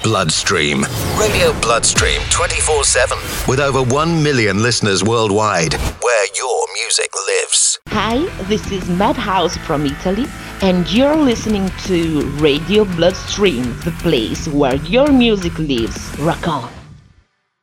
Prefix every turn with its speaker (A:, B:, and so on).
A: Bloodstream. Radio Bloodstream 24/7 with over 1 million listeners worldwide, where your music lives.
B: Hi, this is Madhouse from Italy, and you're listening to Radio Bloodstream, the place where your music lives. Rock on!